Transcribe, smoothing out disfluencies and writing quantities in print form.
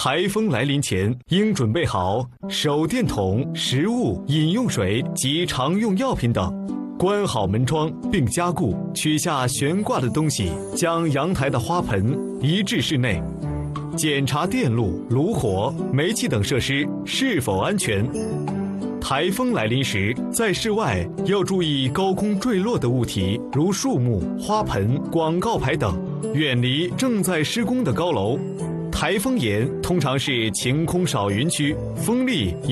台风来临前，应准备好手电筒、食物、饮用水及常用药品等。关好门窗并加固，取下悬挂的东西，将阳台的花盆移至室内。检查电路、炉火、煤气等设施是否安全。台风来临时，在室外要注意高空坠落的物体，如树木、花盆、广告牌等，远离正在施工的高楼。台风眼通常是晴空少云区，风力也